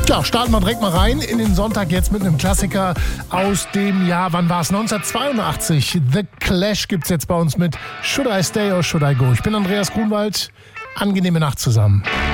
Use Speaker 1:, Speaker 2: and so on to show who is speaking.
Speaker 1: Ja, starten wir direkt mal rein in den Sonntag jetzt mit einem Klassiker aus dem Jahr, wann war es? 1982. The Clash gibt's jetzt bei uns mit Should I Stay or Should I Go? Ich bin Andreas Grunwald. Angenehme Nacht zusammen.